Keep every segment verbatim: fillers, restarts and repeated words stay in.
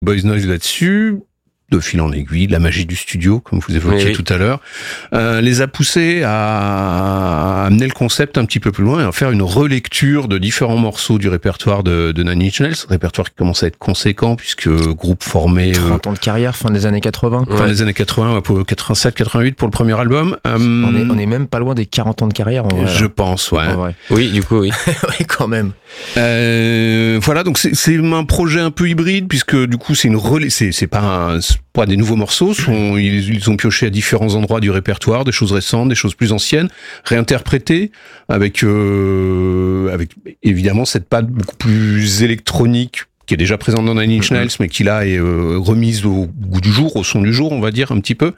Boys Noise là-dessus. De fil en aiguille, la magie du studio, comme vous évoquiez oui, oui. tout à l'heure, euh, les a poussés à, à amener le concept un petit peu plus loin et à faire une relecture de différents morceaux du répertoire de, de Nine Inch Nails, répertoire qui commence à être conséquent puisque groupe formé... trente ans de carrière, fin des années quatre-vingts. Fin ouais. des années quatre-vingts, pour quatre-vingt-sept quatre-vingt-huit pour le premier album. Euh, on, est, on est même pas loin des quarante ans de carrière. En vrai, je pense, ouais. En vrai. Oui, du coup, oui. oui, quand même. Euh, voilà, donc c'est, c'est un projet un peu hybride puisque du coup c'est une relais, c'est, c'est pas un... pas des nouveaux morceaux, sont, ils, ils ont pioché à différents endroits du répertoire, des choses récentes, des choses plus anciennes, réinterprétées avec, euh, avec évidemment cette patte beaucoup plus électronique qui est déjà présente dans Nine Inch Nails, mais qui là est euh, remise au goût du jour, au son du jour, on va dire un petit peu.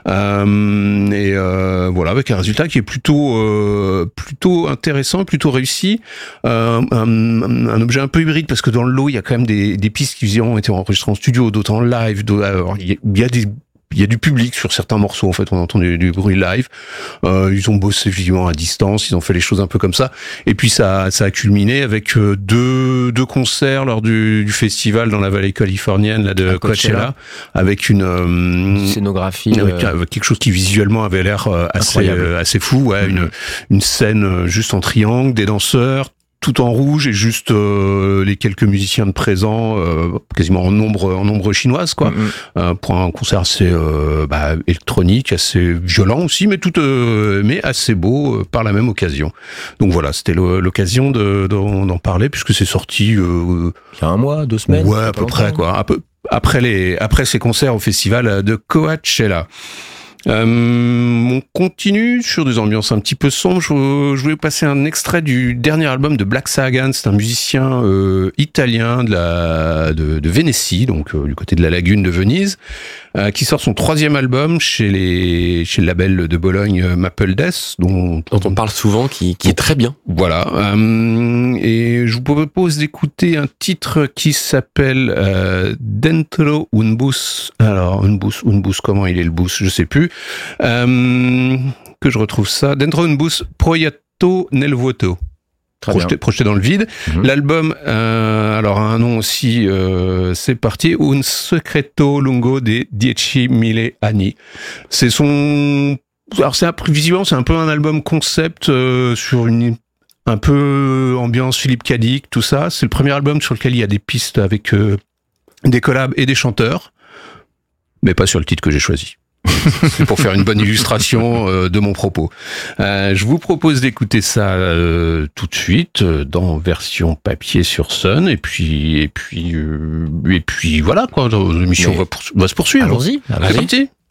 Euh, et euh, voilà, avec un résultat qui est plutôt euh, plutôt intéressant, plutôt réussi. Euh, un, un objet un peu hybride parce que dans le lot, il y a quand même des, des pistes qui ont été enregistrées en studio, d'autres en live. D'autres, alors, il y a des Il y a du public sur certains morceaux, en fait, on entend du, du bruit live. Euh, ils ont bossé vivement à distance, ils ont fait les choses un peu comme ça. Et puis ça, ça a culminé avec euh, deux, deux concerts lors du, du festival dans la vallée californienne là de Coachella, Coachella, avec une, euh, une scénographie, avec, euh... avec quelque chose qui visuellement avait l'air euh, assez, euh, assez fou. Ouais, mmh. une, une scène juste en triangle, des danseurs. Tout en rouge et juste euh, les quelques musiciens de présent, euh, quasiment en nombre en nombre chinoise quoi, mm-hmm. euh, pour un concert assez euh, bah, électronique, assez violent aussi, mais tout euh, mais assez beau euh, par la même occasion. Donc voilà, c'était l'occasion de, de, d'en parler puisque c'est sorti euh, il y a un mois, deux semaines. Ouais, à peu près quoi, un peu après les après ces concerts au festival de Coachella. Euh, on continue sur des ambiances un petit peu sombres. Je, je voulais passer un extrait du dernier album de Black Sagan. C'est un musicien euh, italien de la de, de Vénétie, donc euh, du côté de la lagune de Venise, euh, qui sort son troisième album chez les chez le label de Bologne euh, Maple Death, dont, dont on parle souvent, qui qui est très bien. Voilà. Euh, et je vous propose d'écouter un titre qui s'appelle euh, Dentro un bus. Alors un bus, un bus, comment il est le bus, je sais plus. Euh, que je retrouve ça. Dentro un bus proietto nel vuoto. Projeté, projeté dans le vide. Mm-hmm. L'album, euh, alors a un nom aussi, euh, c'est parti. Un segreto lungo de dieci mille anni. C'est son, alors c'est visiblement c'est un peu un album concept euh, sur une un peu ambiance Philippe Cadic, tout ça. C'est le premier album sur lequel il y a des pistes avec euh, des collabs et des chanteurs, mais pas sur le titre que j'ai choisi. C'est pour faire une bonne illustration euh, de mon propos. Euh, je vous propose d'écouter ça euh, tout de suite euh, dans version papier sur Sun et puis et puis euh, et puis voilà quoi. L'émission va, pour, va se poursuivre. Allons-y. Allez.